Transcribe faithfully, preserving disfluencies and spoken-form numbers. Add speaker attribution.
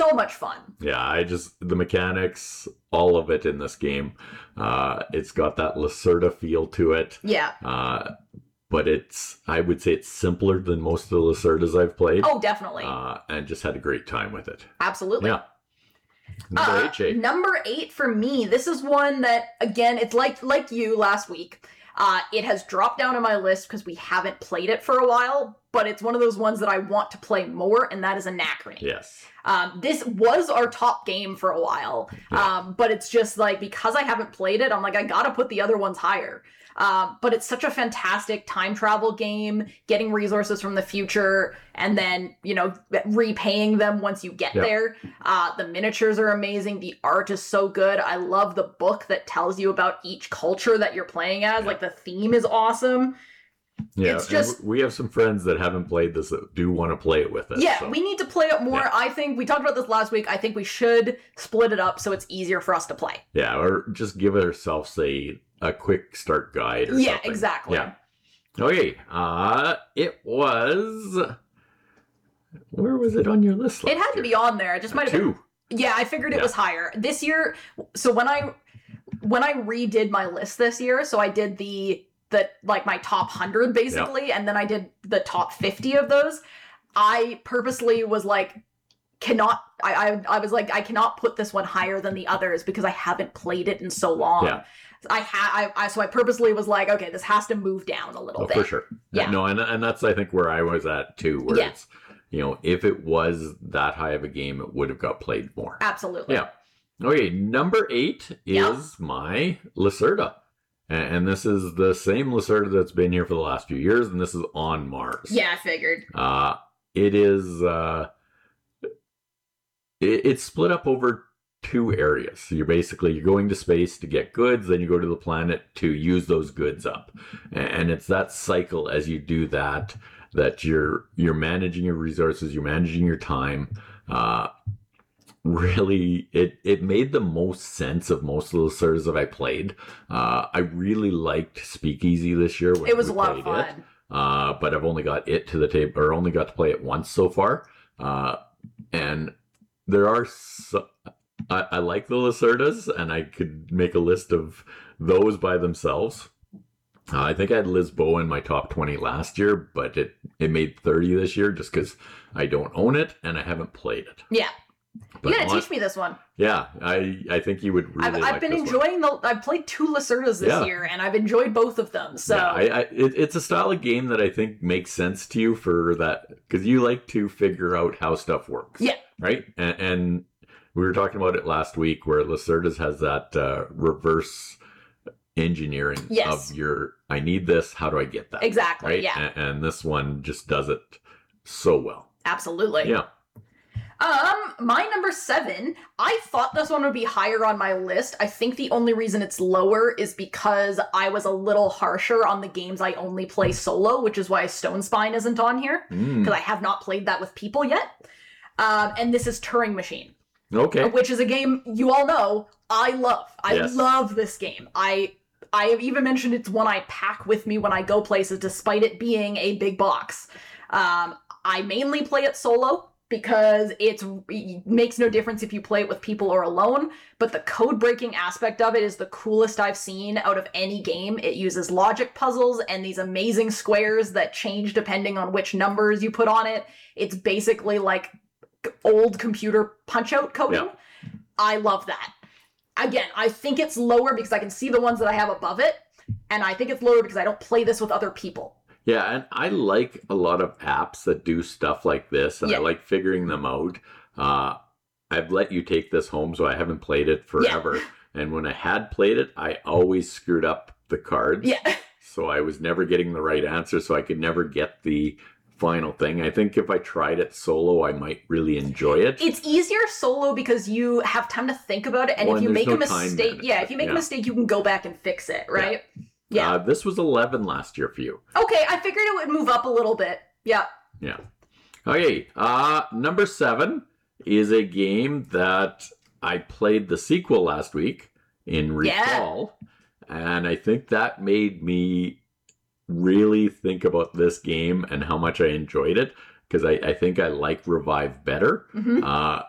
Speaker 1: so much fun.
Speaker 2: Yeah, I just, the mechanics, all of it in this game, uh, it's got that Lacerda feel to it.
Speaker 1: Yeah.
Speaker 2: Uh, but it's, I would say it's simpler than most of the Lacerdas I've played.
Speaker 1: Oh, definitely.
Speaker 2: Uh, and just had a great time with it.
Speaker 1: Absolutely.
Speaker 2: Yeah. Number
Speaker 1: uh,
Speaker 2: eight, Jay.
Speaker 1: Number eight for me, this is one that, again, it's like like you last week. Uh, it has dropped down on my list because we haven't played it for a while, but it's one of those ones that I want to play more, and that is Anachrony.
Speaker 2: Yes.
Speaker 1: Um, this was our top game for a while,
Speaker 2: Yeah.
Speaker 1: um, but it's just like, because I haven't played it, I'm like, I gotta put the other ones higher. Um, but it's such a fantastic time travel game, getting resources from the future and then, you know, repaying them once you get
Speaker 2: Yep.
Speaker 1: there. Uh, the miniatures are amazing. The art is so good. I love the book that tells you about each culture that you're playing as.
Speaker 2: Yep.
Speaker 1: Like, the theme is awesome.
Speaker 2: Yeah,
Speaker 1: It's
Speaker 2: and
Speaker 1: just-
Speaker 2: we have some friends that haven't played this that do want to play it with us.
Speaker 1: Yeah,
Speaker 2: so.
Speaker 1: we need to play it more.
Speaker 2: Yeah.
Speaker 1: I think we talked about this last week. I think we should split it up so it's easier for us to play.
Speaker 2: Yeah, or just give ourselves a a quick start guide or
Speaker 1: Yeah,
Speaker 2: something.
Speaker 1: exactly.
Speaker 2: Yeah. Okay, uh, it was... Where was it on your list last
Speaker 1: It had to
Speaker 2: year?
Speaker 1: be on there. It just might have been.
Speaker 2: Two.
Speaker 1: Yeah, I figured it
Speaker 2: Yeah.
Speaker 1: was higher. This year, so when I when I redid my list this year, so I did the the like my top one hundred basically, and then I did the top fifty of those. I purposely was like, cannot I, I I was like, I cannot put this one higher than the others because I haven't played it in so long.
Speaker 2: Yeah.
Speaker 1: I had I, I so I purposely was like, okay, this has to move down a little
Speaker 2: Oh,
Speaker 1: bit.
Speaker 2: for sure.
Speaker 1: Yeah.
Speaker 2: No, and and that's I think where I was at too. Where
Speaker 1: Yeah.
Speaker 2: it's, you know, if it was that high of a game, it would have got played more.
Speaker 1: Absolutely.
Speaker 2: Yeah. Okay, number eight is
Speaker 1: Yeah.
Speaker 2: my Lacerda, and, and this is the same Lacerda that's been here for the last few years, and this is on Mars.
Speaker 1: Yeah, I figured.
Speaker 2: Uh, it is. Uh, it, it's split up over two areas. So you're basically you're going to space to get goods, then you go to the planet to use those goods up, and it's that cycle as you do that that you're you're managing your resources, you're managing your time. Uh, really, it it made the most sense of most of the Lacerdas that I played. Uh, I really liked Speakeasy this year. When
Speaker 1: It was
Speaker 2: we
Speaker 1: a lot of
Speaker 2: played it.
Speaker 1: fun.
Speaker 2: Uh, but I've only got it to the table, or only got to play it once so far. Uh, and there are, so, I, I like the Lacerdas, and I could make a list of those by themselves. Uh, I think I had Lisboa in my top twenty last year, but it, it made thirty this year just because I don't own it and I haven't played it.
Speaker 1: Yeah.
Speaker 2: But
Speaker 1: You gotta
Speaker 2: on-
Speaker 1: teach me this one.
Speaker 2: Yeah, I, I think you would really
Speaker 1: I've,
Speaker 2: like
Speaker 1: I've been
Speaker 2: this one.
Speaker 1: enjoying the. I've played two Lacerdas this
Speaker 2: Yeah.
Speaker 1: year, and I've enjoyed both of them. So
Speaker 2: Yeah, I, I, it, it's a style of game that I think makes sense to you for that, because you like to figure out how stuff works.
Speaker 1: Yeah.
Speaker 2: Right? And, and we were talking about it last week where Lacerdas has that uh, reverse engineering
Speaker 1: Yes.
Speaker 2: of your, I need this, how do I get that?
Speaker 1: exactly,
Speaker 2: Right?
Speaker 1: yeah,
Speaker 2: And, and this one just does it so well.
Speaker 1: absolutely.
Speaker 2: Yeah.
Speaker 1: Um, my number seven. I thought this one would be higher on my list. I think the only reason it's lower is because I was a little harsher on the games I only play solo, which is why Stone Spine isn't on here
Speaker 2: Mm.
Speaker 1: because I have not played that with people yet. Um, and this is Turing Machine.
Speaker 2: Okay.
Speaker 1: Which is a game you all know I love. I
Speaker 2: Yes.
Speaker 1: love this game. I I have even mentioned it's one I pack with me when I go places, despite it being a big box. Um, I mainly play it solo because it's, it makes no difference if you play it with people or alone, but the code breaking aspect of it is the coolest I've seen out of any game. It uses logic puzzles and these amazing squares that change depending on which numbers you put on it. It's basically like old computer punch-out coding.
Speaker 2: Yeah.
Speaker 1: I love that. Again, I think it's lower because I can see the ones that I have above it, and I think it's lower because I don't play this with other people.
Speaker 2: Yeah, and I like a lot of apps that do stuff like this, and
Speaker 1: Yeah.
Speaker 2: I like figuring them out. Uh, I've let you take this home, so I haven't played it forever. And when I had played it, I always screwed up the cards.
Speaker 1: Yeah.
Speaker 2: So I was never getting the right answer, so I could never get the final thing. I think if I tried it solo, I might really enjoy it.
Speaker 1: It's easier solo because you have time to think about it, and
Speaker 2: Well,
Speaker 1: if you
Speaker 2: and
Speaker 1: make
Speaker 2: there's
Speaker 1: a
Speaker 2: no time
Speaker 1: mistake, yeah,
Speaker 2: management,
Speaker 1: if you make
Speaker 2: yeah.
Speaker 1: a mistake, you can go back and fix it, right? Yeah.
Speaker 2: Uh, this was eleven last year for you.
Speaker 1: Okay, I figured it would move up a little bit. Yeah.
Speaker 2: Yeah. Okay. Uh, number seven is a game that I played the sequel last week in Recall. And I think that made me really think about this game and how much I enjoyed it. Because I, I think I like Revive better.
Speaker 1: hmm
Speaker 2: Uh,